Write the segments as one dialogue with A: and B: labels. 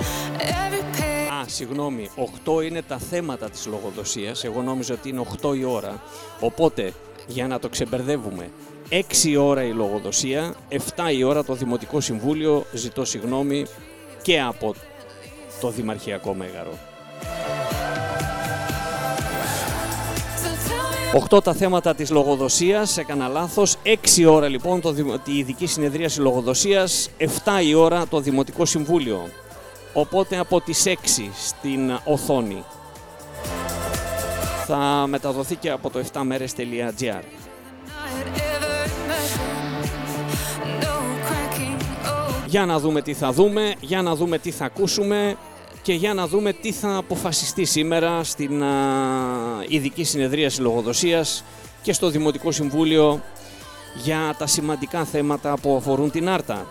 A: Συγγνώμη, 8 είναι τα θέματα της λογοδοσίας. Εγώ νόμιζα ότι είναι 8 η ώρα. Οπότε, για να το ξεμπερδεύουμε, 6 η ώρα η λογοδοσία, 7 η ώρα το Δημοτικό Συμβούλιο. Ζητώ συγγνώμη και από το Δημαρχιακό Μέγαρο. 8 τα θέματα της λογοδοσίας, έκανα λάθος. 6 ώρα λοιπόν η ειδική συνεδρίαση λογοδοσίας, 7 η ώρα το Δημοτικό Συμβούλιο. Οπότε από τις 6 στην οθόνη θα μεταδοθεί και από το 7meres.gr. Για να δούμε τι θα δούμε, για να δούμε τι θα ακούσουμε και για να δούμε τι θα αποφασιστεί σήμερα στην ειδική συνεδρίαση λογοδοσίας και στο Δημοτικό Συμβούλιο για τα σημαντικά θέματα που αφορούν την Άρτα.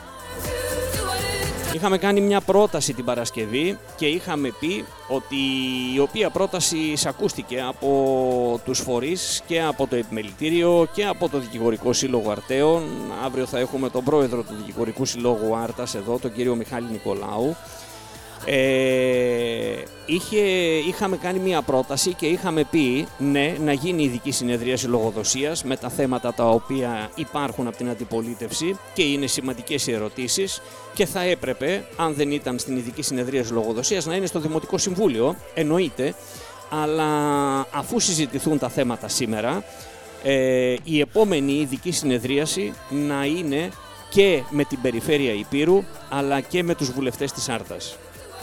A: Είχαμε κάνει μια πρόταση την Παρασκευή και είχαμε πει ότι η οποία πρόταση εισακούστηκε από τους φορείς και από το Επιμελητήριο και από το Δικηγορικό Σύλλογο Αρτέων. Αύριο θα έχουμε τον πρόεδρο του Δικηγορικού Συλλόγου Άρτας εδώ, τον κύριο Μιχάλη Νικολάου. Είχαμε κάνει μια πρόταση και είχαμε πει ναι, να γίνει ειδική συνεδρίαση λογοδοσίας με τα θέματα τα οποία υπάρχουν από την αντιπολίτευση και είναι σημαντικές οι ερωτήσεις και θα έπρεπε, αν δεν ήταν στην ειδική συνεδρίαση λογοδοσίας, να είναι στο Δημοτικό Συμβούλιο, εννοείται, αλλά αφού συζητηθούν τα θέματα σήμερα, η επόμενη ειδική συνεδρίαση να είναι και με την περιφέρεια Ηπείρου αλλά και με τους βουλευτές της Άρτας.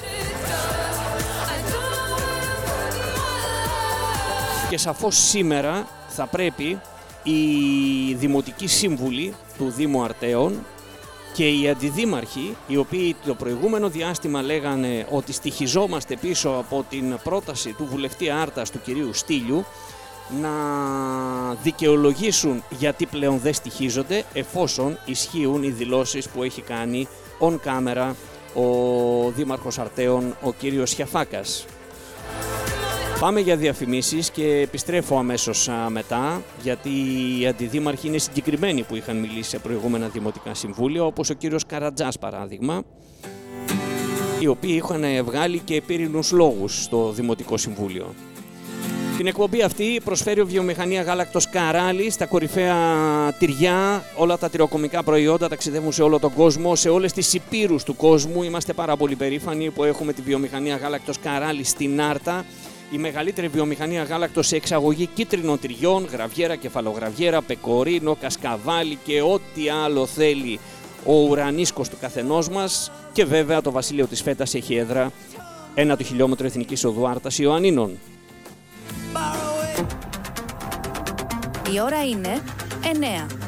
A: Και σαφώς σήμερα θα πρέπει οι δημοτικοί σύμβουλοι του Δήμου Αρτέων και οι αντιδήμαρχοι, οι οποίοι το προηγούμενο διάστημα λέγανε ότι στοιχιζόμαστε πίσω από την πρόταση του βουλευτή Άρτας του κυρίου Στήλιου, να δικαιολογήσουν γιατί πλέον δεν στοιχίζονται, εφόσον ισχύουν οι δηλώσεις που έχει κάνει on camera ο Δήμαρχος Αρτέων, ο κύριος Σιαφάκας. Πάμε για διαφημίσεις και επιστρέφω αμέσως μετά, γιατί οι αντιδήμαρχοι είναι συγκεκριμένοι που είχαν μιλήσει σε προηγούμενα δημοτικά συμβούλια, όπως ο κύριος Καρατζάς παράδειγμα, οι οποίοι είχαν βγάλει και επίρρηνους λόγους στο Δημοτικό Συμβούλιο. Την εκπομπή αυτή προσφέρει η βιομηχανία γάλακτος Καράλη στα κορυφαία τυριά. Όλα τα τυροκομικά προϊόντα ταξιδεύουν σε όλο τον κόσμο, σε όλες τις υπήρους του κόσμου. Είμαστε πάρα πολύ περήφανοι που έχουμε τη βιομηχανία γάλακτος Καράλη στην Άρτα. Η μεγαλύτερη βιομηχανία γάλακτος σε εξαγωγή κίτρινων τυριών, γραβιέρα, κεφαλογραβιέρα, πεκορίνο, κασκαβάλι και ό,τι άλλο θέλει ο ουρανίσκος του καθενός μας. Και βέβαια το βασίλειο της φέτας έχει έδρα 1 το χιλιόμετρο Εθνικής Οδού Άρτας Ιωαννίνων.
B: Η ώρα είναι 9.